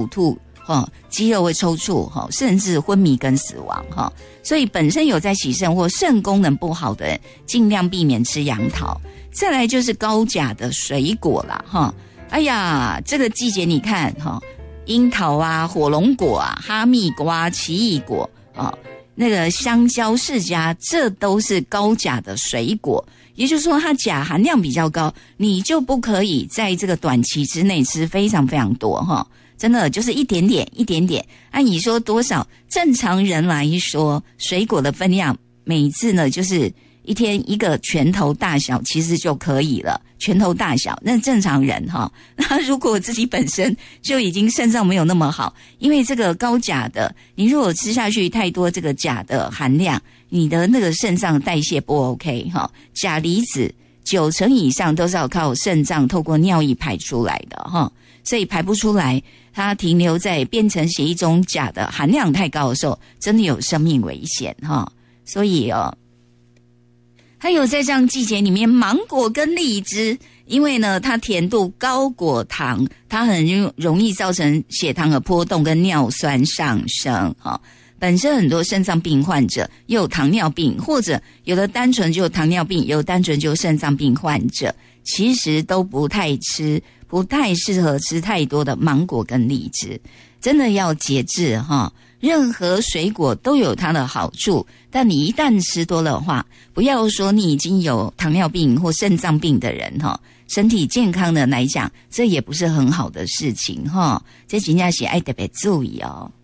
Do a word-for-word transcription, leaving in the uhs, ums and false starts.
吐哈，肌肉会抽搐哈，甚至昏迷跟死亡哈。所以本身有在洗肾或肾功能不好的人，尽量避免吃杨桃。再来就是高钾的水果啦哈。哎呀，这个季节你看哈，樱桃啊、火龙果啊、哈密瓜、奇异果啊。那个香蕉、释迦，这都是高钾的水果，也就是说它钾含量比较高，你就不可以在这个短期之内吃非常非常多哈，真的就是一点点一点点。按你说多少？正常人来说，水果的分量每次呢就是一天一个拳头大小，其实就可以了。拳头大小，那正常人哈。那如果自己本身就已经肾脏没有那么好，因为这个高钾的，你如果吃下去太多这个钾的含量，你的那个肾脏代谢不 OK 哈。钾离子九成以上都是要靠肾脏透过尿液排出来的哈，所以排不出来，它停留在变成血液中钾的含量太高的时候，真的有生命危险哈。所以哦。还有在这样季节里面，芒果跟荔枝，因为呢它甜度高果糖，它很容易造成血糖的波动跟尿酸上升哈。本身很多肾脏病患者又有糖尿病，或者有的单纯就有糖尿病，有单纯就肾脏病患者，其实都不太吃，不太适合吃太多的芒果跟荔枝，真的要节制哈。任何水果都有它的好处，但你一旦吃多了的话，不要说你已经有糖尿病或肾脏病的人哈，身体健康的来讲，这也不是很好的事情哈，这真的是要特别注意哦。